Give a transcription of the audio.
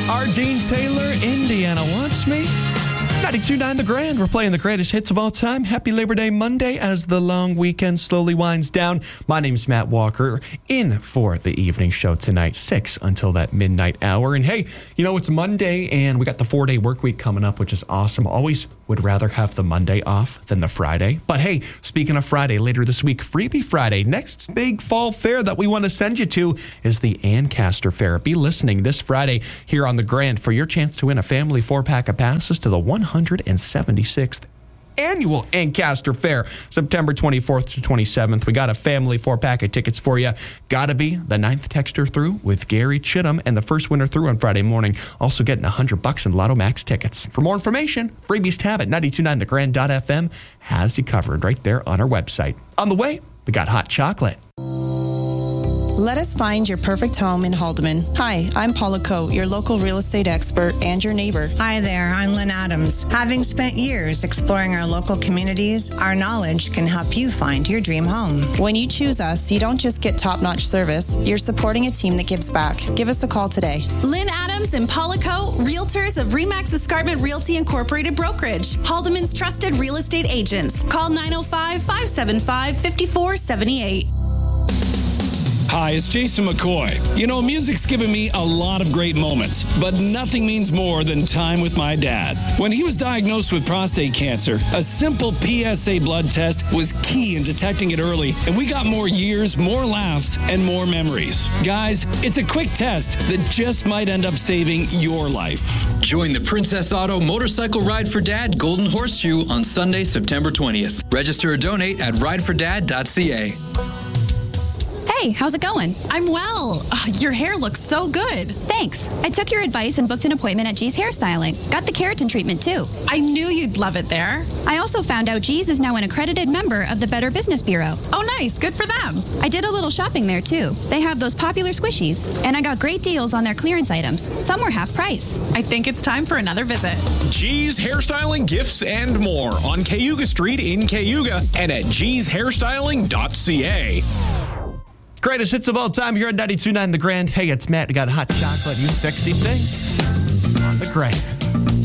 Ardeen Taylor, Indiana Wants Me. 92.9 The Grand. We're playing the greatest hits of all time. Happy Labor Day Monday as the long weekend slowly winds down. My name's Matt Walker, in for the evening show tonight, 6 until that midnight hour. And hey, you know, it's Monday and we got the 4-day work week coming up, which is awesome. Always would rather have the Monday off than the Friday. But hey, speaking of Friday, later this week, Freebie Friday, next big fall fair that we want to send you to is the Ancaster Fair. Be listening this Friday here on The Grand for your chance to win a family 4-pack of passes to the 176th Annual Ancaster Fair, September 24th to 27th. We got a family 4-pack of tickets for you. Gotta be the 9th texter through with Gary Chittum and the first winner through on Friday morning. Also getting $100 in Lotto Max tickets. For more information, freebies tab at 929thegrand.fm has you covered right there on our website. On the way, we got hot chocolate. Let us find your perfect home in Haldeman. Hi, I'm Paula Coe, your local real estate expert and your neighbor. Hi there, I'm Lynn Adams. Having spent years exploring our local communities, our knowledge can help you find your dream home. When you choose us, you don't just get top-notch service, you're supporting a team that gives back. Give us a call today. Lynn Adams and Paula Coe, realtors of Remax Escarpment Realty Incorporated Brokerage, Haldeman's trusted real estate agents. Call 905-575-5478. Hi, it's Jason McCoy. You know, music's given me a lot of great moments, but nothing means more than time with my dad. When he was diagnosed with prostate cancer, a simple PSA blood test was key in detecting it early, and we got more years, more laughs, and more memories. Guys, it's a quick test that just might end up saving your life. Join the Princess Auto Motorcycle Ride for Dad Golden Horseshoe on Sunday, September 20th. Register or donate at ridefordad.ca. Hey, how's it going? I'm well. Your hair looks so good. Thanks. I took your advice and booked an appointment at G's Hairstyling. Got the keratin treatment, too. I knew you'd love it there. I also found out G's is now an accredited member of the Better Business Bureau. Oh, nice. Good for them. I did a little shopping there, too. They have those popular squishies, and I got great deals on their clearance items. Some were half price. I think it's time for another visit. G's Hairstyling, Gifts, and more on Cayuga Street in Cayuga and at gshairstyling.ca. Greatest hits of all time here at 92.9 The Grand. Hey, it's Matt. I got hot chocolate, you sexy thing. On The Grand.